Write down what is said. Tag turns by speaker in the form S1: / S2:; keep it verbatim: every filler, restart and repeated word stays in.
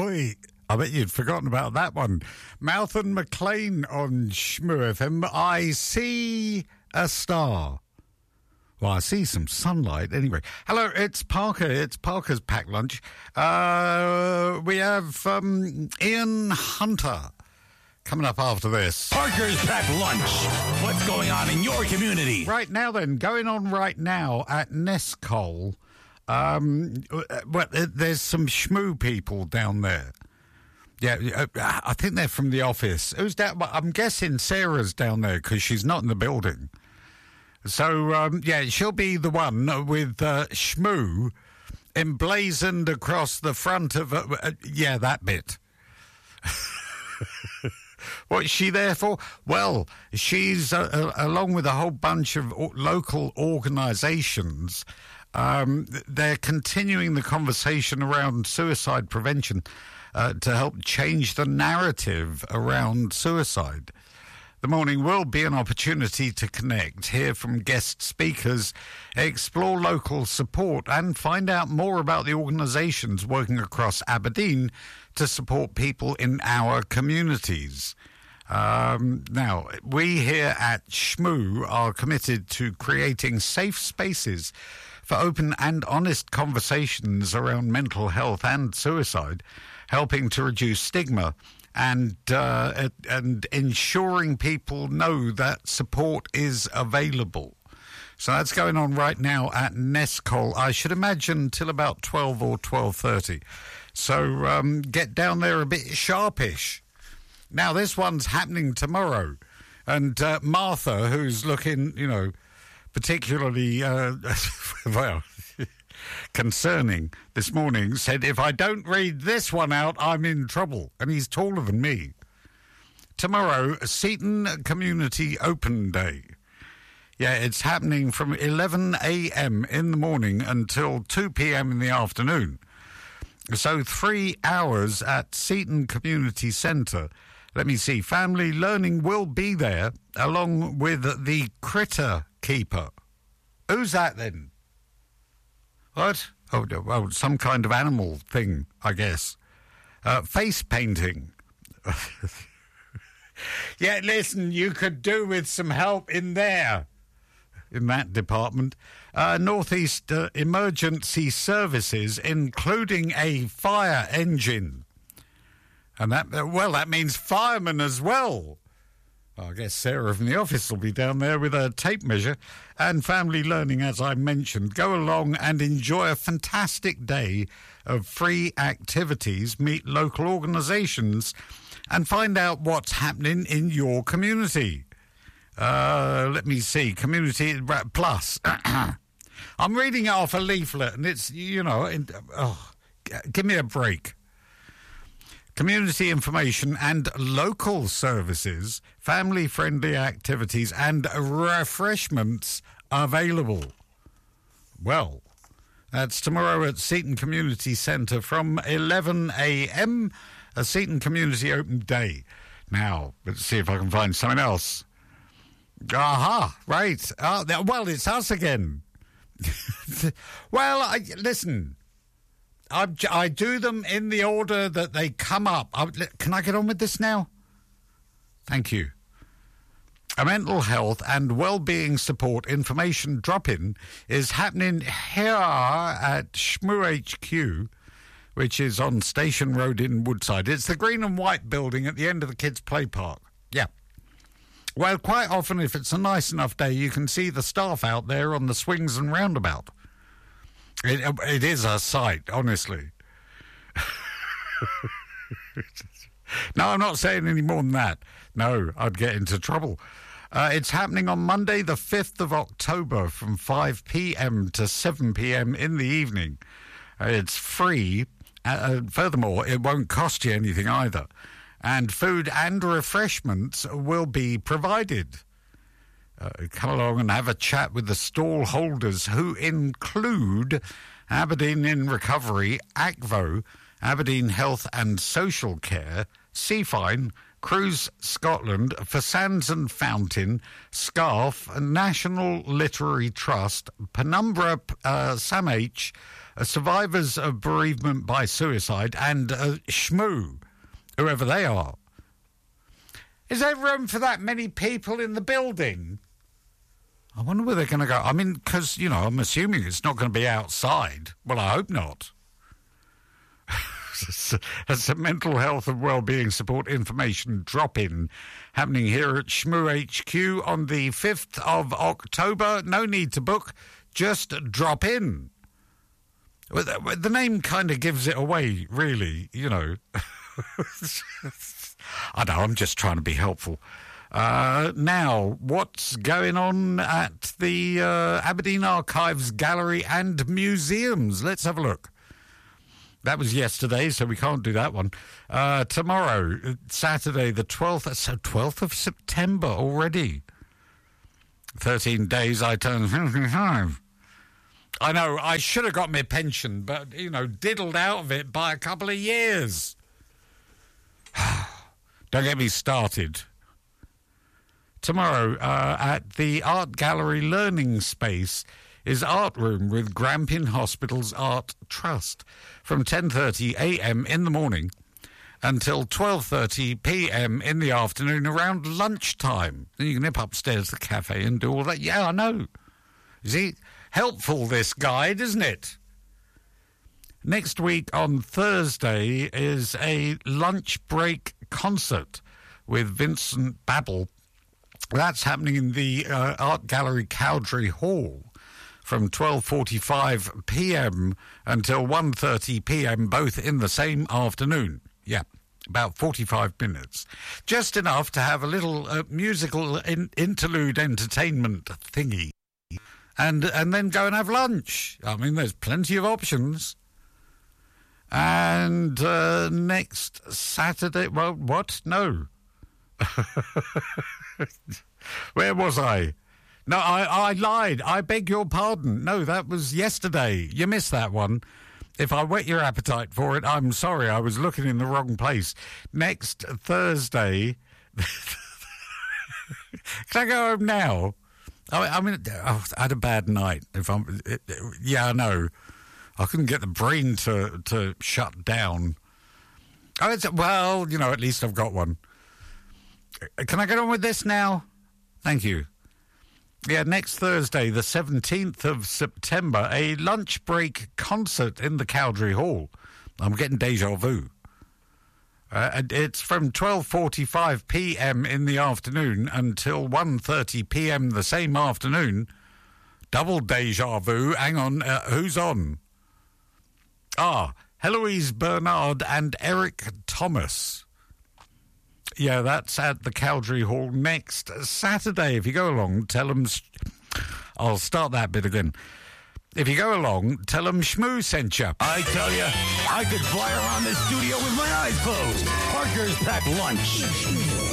S1: Oi, I bet you'd forgotten about that one. Mouth and McLean on Shmoo F M. I see a star. Well, I see some sunlight. Anyway, hello, it's Parker. It's Parker's Pack Lunch. Uh, we have um, Ian Hunter coming up after this.
S2: Parker's Pack Lunch. What's going on in your community?
S1: Right now, then, going on right now at Nescol. Um, well, there's some Shmoo people down there. Yeah, I think they're from the office. Who's down? I'm guessing Sarah's down there because she's not in the building. So, um, yeah, she'll be the one with uh, Shmoo emblazoned across the front of... Uh, uh, yeah, that bit. What's she there for? Well, she's, uh, uh, along with a whole bunch of o- local organisations, um, they're continuing the conversation around suicide prevention uh, to help change the narrative around suicide. The morning will be an opportunity to connect, hear from guest speakers, explore local support and find out more about the organisations working across Aberdeen to support people in our communities. Um, now, we here at Shmoo are committed to creating safe spaces for open and honest conversations around mental health and suicide, helping to reduce stigma and uh, and ensuring people know that support is available. So that's going on right now at Nescol, I should imagine, till about twelve or twelve thirty. So um, get down there a bit sharpish. Now, this one's happening tomorrow. And uh, Martha, who's looking, you know, particularly, uh, well... concerning this morning, said, if I don't read this one out, I'm in trouble. And he's taller than me. Tomorrow, Seaton Community Open Day. Yeah, it's happening from eleven a.m. in the morning until two p.m. in the afternoon. So three hours at Seaton Community Centre. Let me see. Family Learning will be there, along with the Critter Keeper. Who's that then? What? Oh, well, some kind of animal thing, I guess. Uh, face painting. Yeah, listen, you could do with some help in there, in that department. Uh, Northeast uh, Emergency Services, including a fire engine. And that, uh, well, that means firemen as well. I guess Sarah from the office will be down there with a tape measure. And Family Learning, as I mentioned. Go along and enjoy a fantastic day of free activities, meet local organisations, and find out what's happening in your community. Uh, let me see. Community Plus. I'm reading it off a leaflet, and it's, you know, in, oh, give me a break. Community information and local services, family-friendly activities and refreshments available. Well, that's tomorrow at Seaton Community Centre from eleven a.m, a Seaton Community Open Day. Now, let's see if I can find something else. Aha, right. Uh, well, it's us again. Well, I, listen... I, I do them in the order that they come up. I, can I get on with this now? Thank you. A mental health and well-being support information drop-in is happening here at Shmoo H Q, which is on Station Road in Woodside. It's the green and white building at the end of the kids' play park. Yeah. Well, quite often, if it's a nice enough day, you can see the staff out there on the swings and roundabout. It, it is a sight, honestly. No, I'm not saying any more than that. No, I'd get into trouble. Uh, it's happening on Monday, the fifth of October, from five p.m. to seven p.m. in the evening. Uh, it's free. Uh, furthermore, it won't cost you anything either. And food and refreshments will be provided. Uh, come along and have a chat with the stall holders, who include Aberdeen in Recovery, A C V O, Aberdeen Health and Social Care, Seafine, Cruise Scotland, For Sands and Fountain, Scarf, National Literary Trust, Penumbra uh, SAMH, uh, survivors of bereavement by suicide, and uh, Shmoo, whoever they are. Is there room for that many people in the building? I wonder where they're going to go. I mean, because, you know, I'm assuming it's not going to be outside. Well, I hope not. That's a mental health and wellbeing support information drop-in happening here at Shmoo H Q on the fifth of October. No need to book, just drop in. Well, the, the name kind of gives it away, really, you know. I know, I'm just trying to be helpful. Uh, now, what's going on at the uh, Aberdeen Archives Gallery and Museums? Let's have a look. That was yesterday, so we can't do that one. Uh, tomorrow, Saturday, the twelfth, so twelfth of September already. thirteen days I turn fifty-five. I know, I should have got my pension, but, you know, diddled out of it by a couple of years. Don't get me started. Tomorrow, uh, at the Art Gallery Learning Space, is Art Room with Grampian Hospital's Art Trust from ten thirty a.m. in the morning until twelve thirty p.m. in the afternoon around lunchtime. Then you can nip upstairs to the cafe and do all that. Yeah, I know. Is he helpful, this guide, isn't it? Next week on Thursday is a lunch break concert with Vincent Babel. That's happening in the uh, Art Gallery Cowdray Hall from twelve forty-five p.m. until one thirty p.m., both in the same afternoon. Yeah, about forty-five minutes. Just enough to have a little uh, musical in- interlude entertainment thingy. And, and then go and have lunch. I mean, there's plenty of options. And uh, next Saturday... Well, what? No. Where was I? No, I, I lied. I beg your pardon. No, that was yesterday. You missed that one. If I whet your appetite for it, I'm sorry. I was looking in the wrong place. Next Thursday... Can I go home now? I, I mean, oh, I had a bad night. If I'm, it, it, yeah, I know. I couldn't get the brain to, to shut down. Oh, it's, well, you know, at least I've got one. Can I get on with this now? Thank you. Yeah, next Thursday, the seventeenth of September, a lunch break concert in the Cowdray Hall. I'm getting deja vu. Uh, and it's from twelve forty-five p.m. in the afternoon until one thirty p.m. the same afternoon. Double deja vu. Hang on, uh, who's on? Ah, Heloise Bernard and Eric Thomas. Yeah, that's at the Cowdray Hall next Saturday. If you go along, tell them... St- I'll start that bit again. If you go along, tell them Shmoo sent you.
S2: I tell you, I could fly around this studio with my eyes closed. Parker's packed lunch.